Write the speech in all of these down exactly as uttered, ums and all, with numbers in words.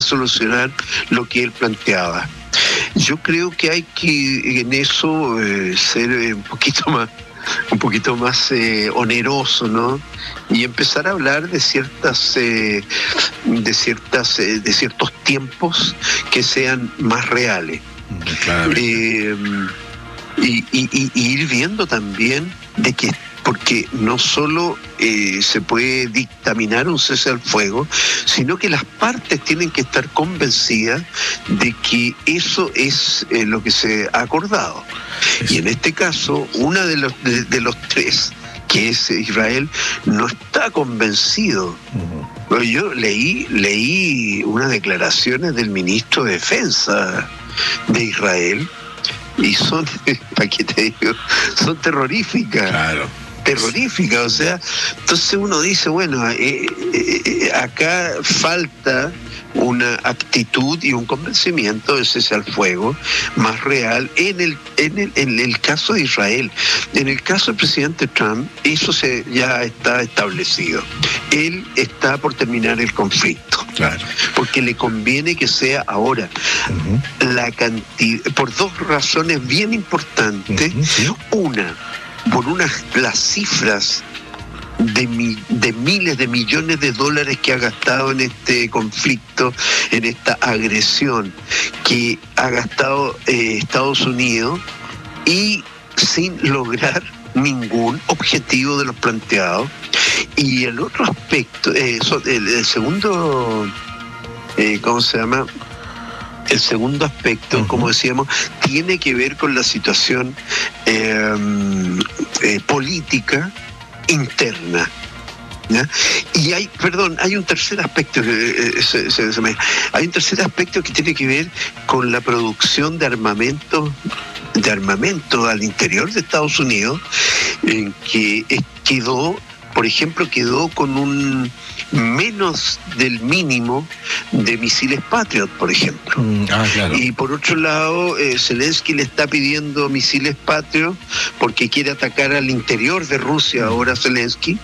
solucionar lo que él planteaba. Yo creo que hay que en eso eh, ser eh, un poquito más un poquito más eh, oneroso, ¿no? Y empezar a hablar de ciertas eh, de ciertas eh, de ciertos tiempos que sean más reales. Claro. Eh, y, y, y, y ir viendo también de que, porque no solo eh, se puede dictaminar un cese al fuego, sino que las partes tienen que estar convencidas de que eso es eh, lo que se ha acordado. Eso. Y en este caso, una de los, de, de los tres, que es Israel, no está convencido. Uh-huh. Yo leí, leí unas declaraciones del ministro de Defensa de Israel, y son, ¿para qué te digo? Son terroríficas. Claro. Terroríficas, o sea, entonces uno dice, bueno, eh, eh, acá falta una actitud y un convencimiento de cese al fuego más real en el, en el en el caso de Israel. En el caso del presidente Trump, eso se ya está establecido. Él está por terminar el conflicto. Claro. Porque le conviene que sea ahora. Uh-huh. La cantidad, por dos razones bien importantes. Uh-huh, sí. Una, por unas las cifras de, mi, de miles de millones de dólares que ha gastado en este conflicto, en esta agresión que ha gastado eh, Estados Unidos, y sin lograr ningún objetivo de los planteados. Y el otro aspecto, eh, el, el segundo, eh, ¿cómo se llama? El segundo aspecto, uh-huh. como decíamos, tiene que ver con la situación eh, eh, política interna. ¿Ya? Y hay, perdón, hay un tercer aspecto, eh, se, se, se me, hay un tercer aspecto que tiene que ver con la producción de armamento, de armamento al interior de Estados Unidos, en que quedó, por ejemplo, quedó con un menos del mínimo de misiles Patriot, por ejemplo. Mm, ah, claro. Y por otro lado, eh, Zelensky le está pidiendo misiles Patriot porque quiere atacar al interior de Rusia ahora Zelensky.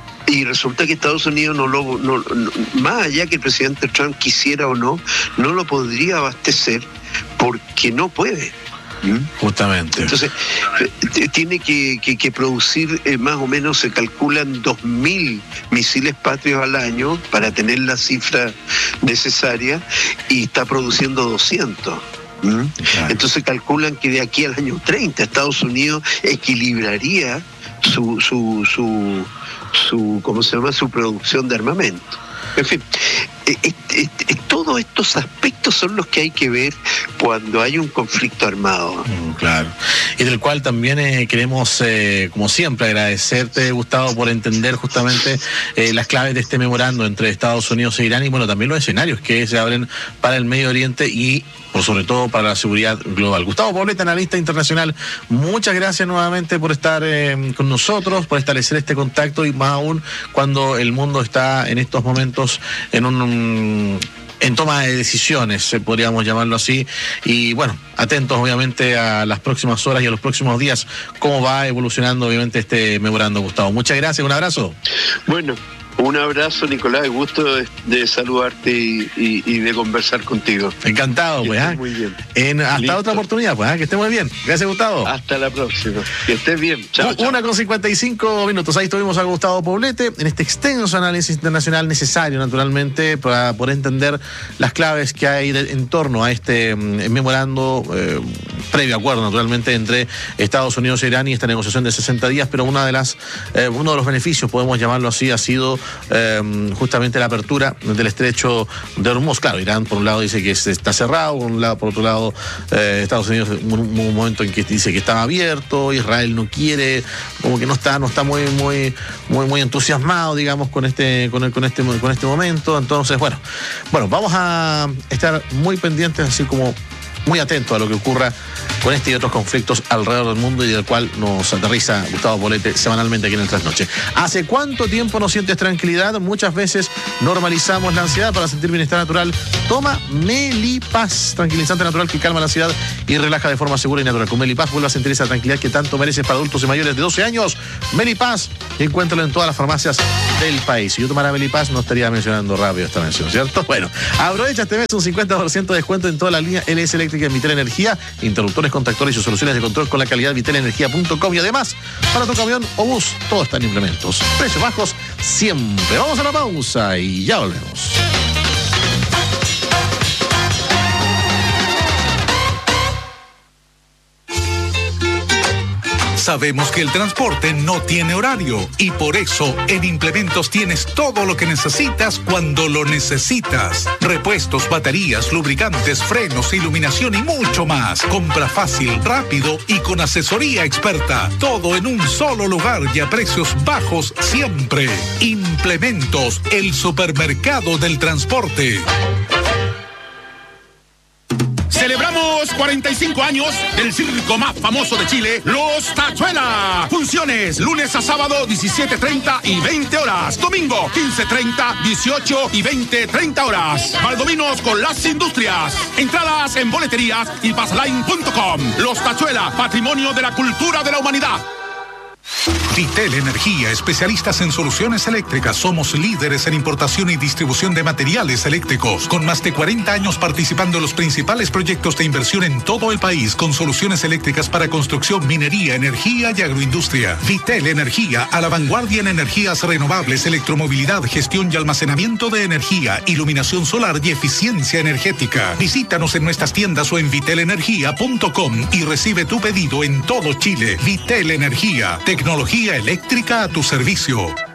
Y resulta que Estados Unidos no lo, no, no, más allá que el presidente Trump quisiera o no, no lo podría abastecer porque no puede. ¿Mm? Justamente. Entonces, eh, tiene que, que, que producir eh, más o menos, se calculan dos mil misiles Patriot al año para tener la cifra necesaria, y está produciendo doscientos. ¿Mm? Claro. Entonces calculan que de aquí al año treinta Estados Unidos equilibraría su su su su ¿cómo se llama? Su producción de armamento. En fin, eh, eh, eh, todos estos aspectos son los que hay que ver cuando hay un conflicto armado. Mm, claro. Y del cual también eh, queremos, eh, como siempre, agradecerte, Gustavo, por entender justamente eh, las claves de este memorando entre Estados Unidos e Irán, y bueno, también los escenarios que se abren para el Medio Oriente y por sobre todo para la seguridad global. Gustavo Poblete, analista internacional, muchas gracias nuevamente por estar eh, con nosotros, por establecer este contacto, y más aún cuando el mundo está en estos momentos en un, un en toma de decisiones, podríamos llamarlo así, y bueno, atentos obviamente a las próximas horas y a los próximos días, cómo va evolucionando obviamente este memorando, Gustavo. Muchas gracias, un abrazo. Bueno, un abrazo, Nicolás, gusto de, de saludarte y, y, y de conversar contigo. Encantado, que pues. ¿eh? Muy bien. En, hasta Listo. Otra oportunidad, pues. ¿eh? Que esté muy bien. Gracias, Gustavo. Hasta la próxima. Que estés bien. Chao. Una con cincuenta y cinco minutos. Ahí estuvimos a Gustavo Poblete en este extenso análisis internacional necesario, naturalmente, para poder entender las claves que hay de, en torno a este mm, memorando, eh, previo acuerdo, naturalmente, entre Estados Unidos e Irán, y esta negociación de sesenta días. Pero una de las, eh, uno de los beneficios, podemos llamarlo así, ha sido Eh, justamente la apertura del estrecho de Hormuz. Claro, Irán por un lado dice que está cerrado, por un lado, por otro lado eh, Estados Unidos un, un momento en que dice que estaba abierto, Israel no quiere, como que no está, no está muy, muy, muy, muy entusiasmado, digamos, con este, con el, con este, con este momento. Entonces, bueno, bueno, vamos a estar muy pendientes, así como muy atentos a lo que ocurra con este y otros conflictos alrededor del mundo, y del cual nos aterriza Gustavo Poblete semanalmente aquí en el Trasnoche. ¿Hace cuánto tiempo no sientes tranquilidad? Muchas veces normalizamos la ansiedad. Para sentir bienestar natural, toma Melipaz, tranquilizante natural que calma la ansiedad y relaja de forma segura y natural. Con Melipaz vuelve a sentir esa tranquilidad que tanto mereces para adultos y mayores de doce años. Melipaz, encuéntralo en todas las farmacias del país. Si yo tomara Melipaz, no estaría mencionando rápido esta mención, ¿cierto? Bueno, aprovecha este mes un cincuenta por ciento de descuento en toda la línea L S Eléctrica en Vitel Energía, interruptores, contactores y sus soluciones de control con la calidad vitel energía punto com. Y además, para tu camión o bus, todo está en implementos. Precios bajos siempre. Vamos a la pausa y ya volvemos. Sabemos que el transporte no tiene horario y por eso en Implementos tienes todo lo que necesitas cuando lo necesitas. Repuestos, baterías, lubricantes, frenos, iluminación y mucho más. Compra fácil, rápido y con asesoría experta. Todo en un solo lugar y a precios bajos siempre. Implementos, el supermercado del transporte. Celebramos cuarenta y cinco años del circo más famoso de Chile, Los Tachuela. Funciones lunes a sábado diecisiete treinta y veinte horas. Domingo quince treinta, dieciocho y veinte treinta horas. Valdominos con las industrias. Entradas en boleterías y passline punto com. Los Tachuela, patrimonio de la cultura de la humanidad. Vitel Energía, especialistas en soluciones eléctricas. Somos líderes en importación y distribución de materiales eléctricos. Con más de cuarenta años participando en los principales proyectos de inversión en todo el país, con soluciones eléctricas para construcción, minería, energía y agroindustria. Vitel Energía, a la vanguardia en energías renovables, electromovilidad, gestión y almacenamiento de energía, iluminación solar y eficiencia energética. Visítanos en nuestras tiendas o en vitel energía punto com y recibe tu pedido en todo Chile. Vitel Energía, tecnología eléctrica a tu servicio.